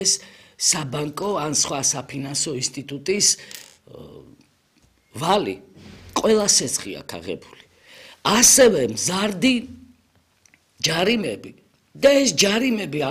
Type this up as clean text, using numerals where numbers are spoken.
ეს საბანკო ან სხვა საფინანსო ინსტიტუტის ვალი ყველა სესხი აქვს აღებული. ასევე მზარდი ჯარიმები და ეს ჯარიმები